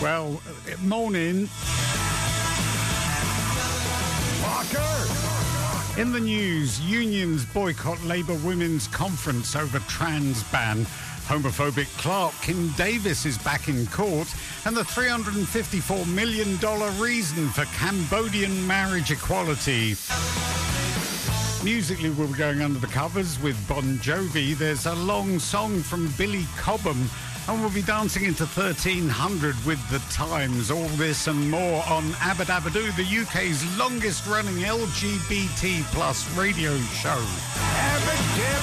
Well, morning. In the news, unions boycott Labour Women's Conference over trans ban. Homophobic clerk Kim Davis is back in court, and the $354 million reason for Cambodian marriage equality. Musically, we'll be going under the covers with Bon Jovi. There's a long song from Billy Cobham, and we'll be dancing into 1300 with the Times. All this and more on Abadabadoo, the UK's longest-running LGBT+ radio show.